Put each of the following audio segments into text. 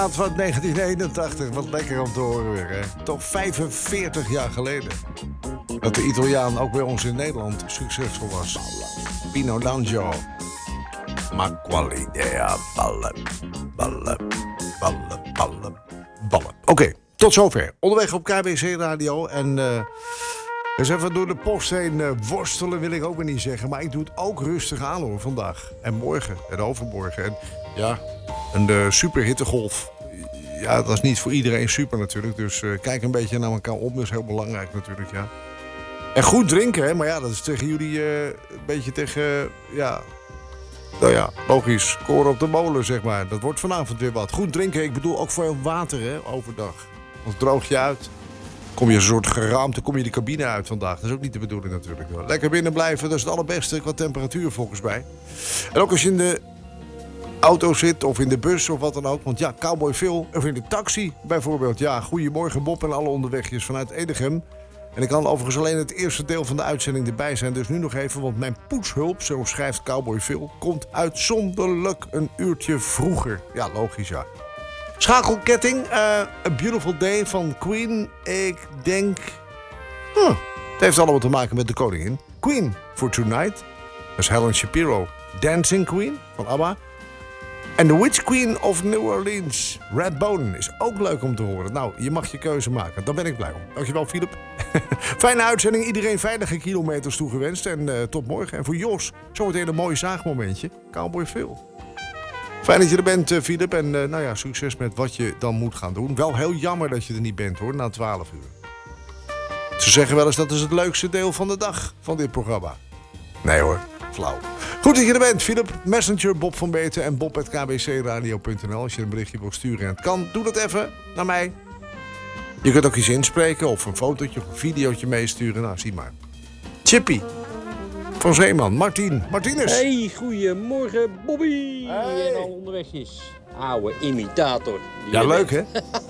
Van 1981, wat lekker om te horen weer, hè? Toch 45 jaar geleden. Dat de Italiaan ook bij ons in Nederland succesvol was. Pino D'Angio. Ma quale idea, ballen, ballen, ballen, ballen, ballen. Oké, tot zover. Onderweg op KBC Radio en... eens even door de post heen worstelen wil ik ook weer niet zeggen. Maar ik doe het ook rustig aan hoor, vandaag. En morgen en overmorgen. En ja, een superhittegolf. Ja, dat is niet voor iedereen super natuurlijk. Dus kijk een beetje naar elkaar om. Dat is heel belangrijk natuurlijk, ja. En goed drinken, hè. Maar ja, dat is tegen jullie een beetje tegen... ja, nou ja, logisch. Koren op de molen, zeg maar. Dat wordt vanavond weer wat. Goed drinken, ik bedoel ook veel water, hè, overdag. Anders droog je uit. Kom je een soort geraamte, kom je de cabine uit vandaag. Dat is ook niet de bedoeling natuurlijk. Lekker binnen blijven, dat is het allerbeste qua temperatuur volgens mij. En ook als je in de auto zit of in de bus of wat dan ook. Want ja, Cowboy Phil, of in de taxi bijvoorbeeld. Ja, goedemorgen Bob en alle onderwegjes vanuit Edegem. En ik kan overigens alleen het eerste deel van de uitzending erbij zijn. Dus nu nog even, want mijn poetshulp, zo schrijft Cowboy Phil... komt uitzonderlijk een uurtje vroeger. Ja, logisch ja. Schakelketting, A Beautiful Day van Queen. Ik denk... het heeft allemaal te maken met de koningin. Queen for Tonight. Dat is Helen Shapiro. Dancing Queen van ABBA. En The Witch Queen of New Orleans. Redbone is ook leuk om te horen. Nou, je mag je keuze maken. Daar ben ik blij om. Dankjewel, Philip. Fijne uitzending. Iedereen veilige kilometers toegewenst. En tot morgen. En voor Jos, zometeen een mooi zaagmomentje. Cowboy Phil. Fijn dat je er bent, Philip. En nou ja, succes met wat je dan moet gaan doen. Wel heel jammer dat je er niet bent, hoor, na 12 uur. Ze zeggen wel eens dat is het leukste deel van de dag van dit programma. Nee hoor, flauw. Goed dat je er bent, Philip. Messenger, Bob van Beten en bob@kbcradio.nl. Als je een berichtje wilt sturen en het kan, doe dat even naar mij. Je kunt ook iets inspreken of een fotootje of een videootje meesturen. Nou, zie maar. Chippy. Van Zeeman, Martinez. Hey, goedemorgen Bobby. Hey. En al onderwegjes. Oude imitator. Ja, leuk hè?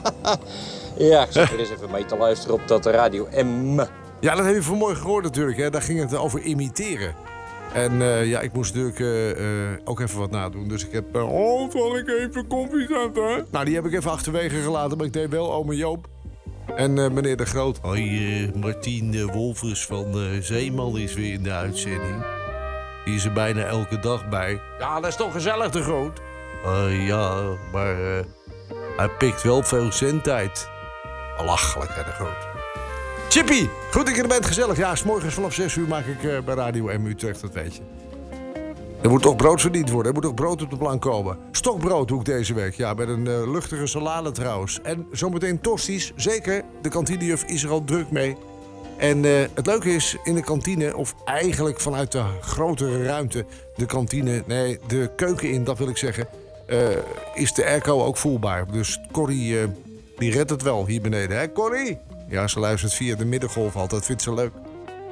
Ja, ik zit er eens even mee te luisteren op dat Radio M. Ja, dat heb je vanmorgen gehoord natuurlijk. Hè? Daar ging het over imiteren. En ja, ik moest natuurlijk ook even wat nadoen. Dus ik heb... zal ik even koffie zetten? Nou, die heb ik even achterwege gelaten. Maar ik deed wel ome Joop. En meneer De Groot. Hoi, Martien Wolfers van Zeeman is weer in de uitzending. Die is er bijna elke dag bij. Ja, dat is toch gezellig, De Groot? Ja, maar hij pikt wel veel zendtijd. Belachelijk, hè, De Groot. Chippy, goed dat je er bent, gezellig. Ja, 's morgens vanaf 6 uur maak ik bij Radio M Utrecht, dat weet je. Er moet toch brood verdiend worden, er moet toch brood op de plank komen. Stokbrood doe ik deze week, ja, met een luchtige salade trouwens. En zometeen tosties, zeker, de kantinejuf is er al druk mee. En het leuke is, in de kantine, of eigenlijk vanuit de grotere ruimte... de kantine, nee, de keuken in, dat wil ik zeggen... is de airco ook voelbaar. Dus Corrie, die redt het wel hier beneden, hè Corrie? Ja, ze luistert via de middengolf altijd, vindt ze leuk.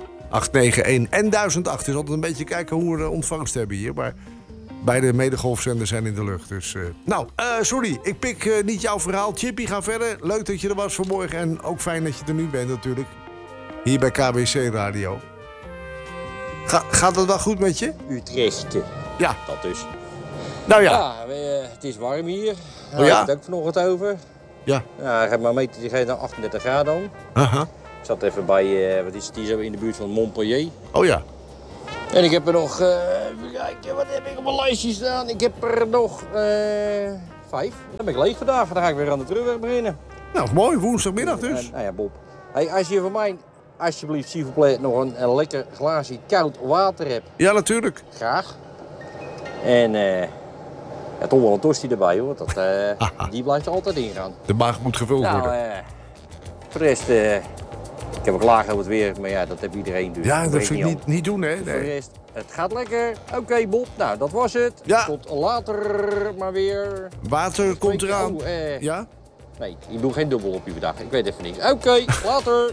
891 en 1008 is altijd een beetje kijken hoe we de ontvangst hebben hier. Maar beide medegolfzenders zijn in de lucht. Dus, sorry, ik pik niet jouw verhaal. Chippy, ga verder. Leuk dat je er was vanmorgen. En ook fijn dat je er nu bent natuurlijk. Hier bij KBC Radio. Gaat het wel goed met je? Utrecht. Ja. Dat dus. Nou ja. Ja, het is warm hier. Oh ja? Daar heb ik vanochtend over. Ja. Ja, ik heb maar meter, die geeft naar 38 graden om. Aha. Ik zat even bij, wat is het hier zo, in de buurt van Montpellier. Oh ja. En ik heb er nog, even kijken, wat heb ik op mijn lijstje staan? Ik heb er nog 5. Dan ben ik leeg vandaag, dan ga ik weer aan de terugweg beginnen. Nou, mooi, woensdagmiddag dus. Nou ja, Bob. Hey, als je voor mij, alsjeblieft, s'il vous plaît, nog een lekker glaasje koud water hebt. Ja, natuurlijk. Graag. En ja, toch wel een tosti erbij hoor, dat, die blijft er altijd ingaan. De maag moet gevuld worden. Voor de rest, ik heb een klaag over het weer, maar ja, dat heeft iedereen dus. Ja, dat zou je niet doen, hè? Voor de Nee. rest, het gaat lekker. Oké, Bob, nou dat was het. Ja. Tot later maar weer. Water komt eraan. Ja? Nee, ik doe geen dubbel op je vandaag. Ik weet even niks. Oké, later.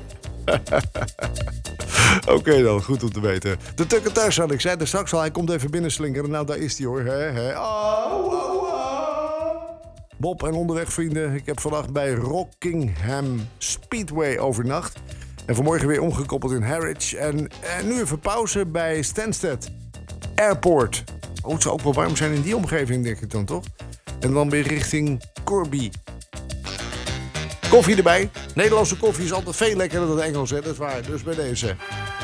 Oké dan, goed om te weten. De tukker thuis had ik zei er straks al, hij komt even binnenslinkeren. Nou, daar is hij hoor. Bob en onderweg vrienden. Ik heb vannacht bij Rockingham Speedway overnacht. En vanmorgen weer omgekoppeld in Harwich. En nu even pauze bij Stansted Airport. Oh, het zou ook wel warm zijn in die omgeving, denk ik dan toch? En dan weer richting Corby. Koffie erbij. Nederlandse koffie is altijd veel lekkerder dan Engels, hè? Dat is waar. Dus bij deze.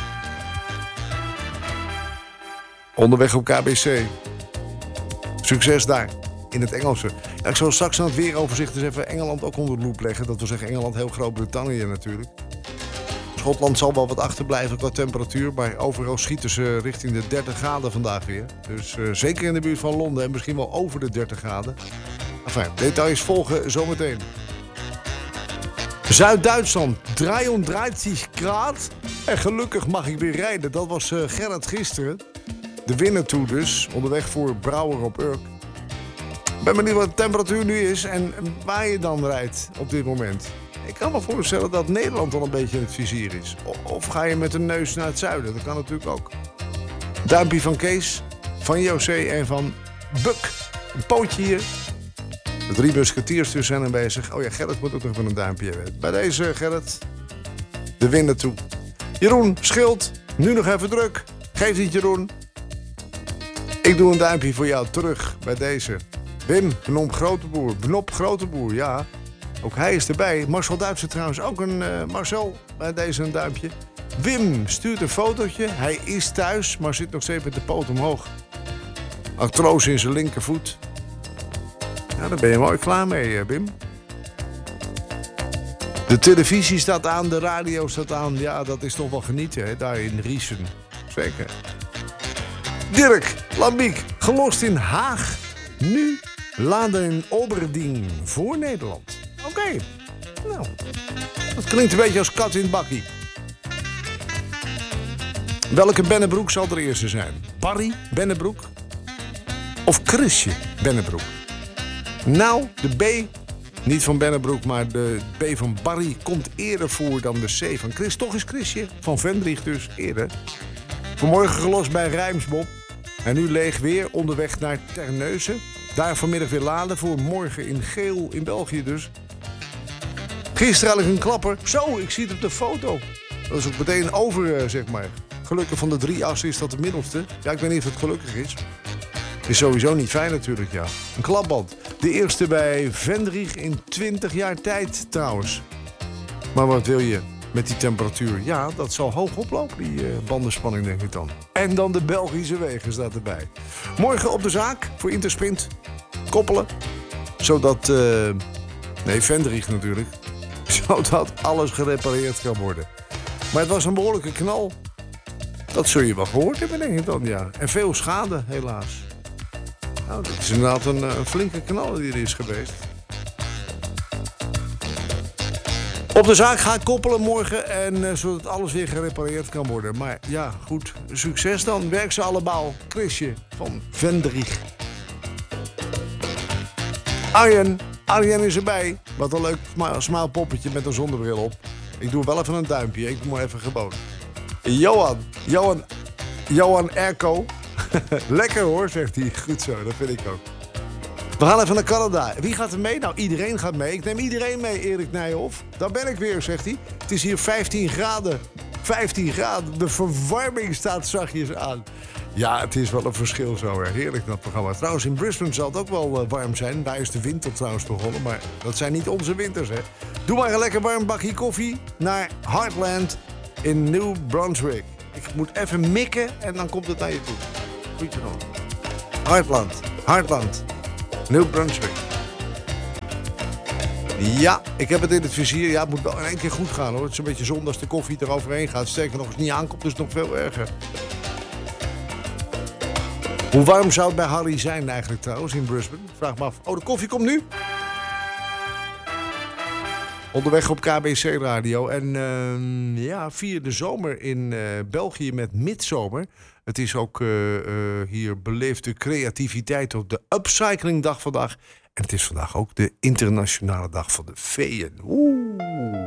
Onderweg op KBC. Succes daar. In het Engelse. Ja, ik zal straks aan het weeroverzicht eens even Engeland ook onder de loep leggen. Dat wil zeggen Engeland, heel Groot-Brittannië natuurlijk. Schotland zal wel wat achterblijven qua temperatuur. Maar overal schieten ze richting de 30 graden vandaag weer. Dus zeker in de buurt van Londen en misschien wel over de 30 graden. Enfin, details volgen zometeen. Zuid-Duitsland, 33 graden. En gelukkig mag ik weer rijden. Dat was Gerrit gisteren. De winnaar toe dus. Onderweg voor Brouwer op Urk. Ik ben benieuwd wat de temperatuur nu is en waar je dan rijdt op dit moment. Ik kan me voorstellen dat Nederland al een beetje in het vizier is. Of ga je met de neus naar het zuiden? Dat kan natuurlijk ook. Duimpje van Kees, van José en van Buk. Een pootje hier. De 3 musketiers dus zijn er bezig. Oh ja, Gerrit moet ook nog van een duimpje hebben. Bij deze, Gerrit, de winnaar toe. Jeroen, Schild, nu nog even druk. Geef niet, Jeroen. Ik doe een duimpje voor jou terug bij deze. Wim, Knop Groteboer, ja. Ook hij is erbij. Marcel Duitse trouwens ook een Marcel bij deze een duimpje. Wim stuurt een fotootje. Hij is thuis, maar zit nog steeds met de poot omhoog. Artrose in zijn linkervoet. Ja, daar ben je mooi klaar mee, Wim. De televisie staat aan, de radio staat aan. Ja, dat is toch wel genieten, hè, daar in Riesen. Zeker. Dirk Lambiek, gelost in Haag. Nu laden in Oberding voor Nederland. Oké. Nou, dat klinkt een beetje als kat in het bakkie. Welke Bennebroek zal er eerste zijn? Barry Bennebroek of Chrisje Bennebroek? Nou, de B, niet van Bennebroek, maar de B van Barry komt eerder voor dan de C van Chris. Toch is Chrisje van Vendrieg dus eerder. Vanmorgen gelost bij Rijmsbob. En nu leeg weer onderweg naar Terneuzen. Daar vanmiddag weer laden voor morgen in Geel in België dus. Gisteren had ik een klapper. Zo, ik zie het op de foto. Dat is ook meteen over, zeg maar. Gelukkig van de 3 assen is dat de middelste. Ja, ik weet niet of het gelukkig is. Is sowieso niet fijn natuurlijk, ja. Een klapband. De eerste bij Vendrieg in 20 jaar tijd trouwens. Maar wat wil je met die temperatuur? Ja, dat zal hoog oplopen, die bandenspanning, denk ik dan. En dan de Belgische wegen staat erbij. Morgen op de zaak voor Intersprint. Koppelen. Zodat... nee, Vendrieg natuurlijk. Zodat alles gerepareerd kan worden. Maar het was een behoorlijke knal. Dat zul je wel gehoord hebben, denk ik dan, ja. En veel schade, helaas. Nou, dat is inderdaad een flinke knal die er is geweest. Op de zaak ga ik koppelen morgen en zodat alles weer gerepareerd kan worden. Maar ja, goed, succes dan. Werk ze allemaal. Chrisje van Vendrieg. Arjen is erbij. Wat een leuk smaal poppetje met een zonnebril op. Ik doe wel even een duimpje. Ik doe maar even gewoon. Johan Erko. Lekker hoor, zegt hij. Goed zo, dat vind ik ook. We gaan even naar Canada. Wie gaat er mee? Nou, iedereen gaat mee. Ik neem iedereen mee, Erik Nijhoff. Daar ben ik weer, zegt hij. Het is hier 15 graden. 15 graden. De verwarming staat zachtjes aan. Ja, het is wel een verschil zo. Hè. Heerlijk dat programma. Trouwens, in Brisbane zal het ook wel warm zijn. Daar is de winter trouwens begonnen. Maar dat zijn niet onze winters, hè. Doe maar een lekker warm bakje koffie naar Heartland in New Brunswick. Ik moet even mikken en dan komt het naar je toe. Goed gedaan. Heartland. New Brunswick. Ja, ik heb het in het vizier. Ja, het moet wel in één keer goed gaan, hoor. Het is een beetje zonde als de koffie eroverheen gaat. Sterker nog, als het niet aankomt, dus nog veel erger. Hoe warm zou het bij Harry zijn eigenlijk trouwens in Brisbane? Vraag me af. Oh, de koffie komt nu. Onderweg op KBC Radio. En ja, vier de zomer in België met midzomer. Het is ook hier beleefde creativiteit op de Upcyclingdag vandaag. En het is vandaag ook de internationale dag van de veeën. Oeh.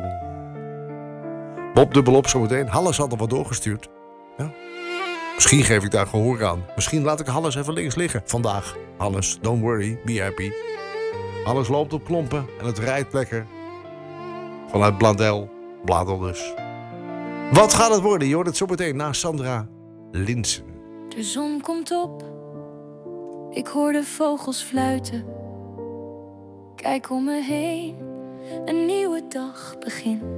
Bob dubbelop zometeen. Hannes had er wat doorgestuurd. Ja. Misschien geef ik daar gehoor aan. Misschien laat ik Hannes even links liggen. Vandaag. Hannes, don't worry, be happy. Hannes loopt op klompen en het rijdt lekker. Vanuit Bladel dus. Wat gaat het worden? Je hoort het zometeen na Sandra Linsen. De zon komt op. Ik hoor de vogels fluiten. Kijk om me heen, een nieuwe dag begint.